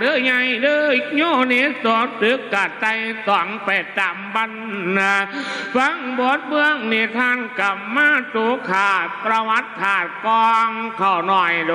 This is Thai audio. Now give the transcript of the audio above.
เด้อใหญ่เด้อโยนิสอดตึกกะใจต้องไปจำบันฟังบทเบื้องนิทานกรรมมาตุขาดประวัติขาดกองเข้าหน่อย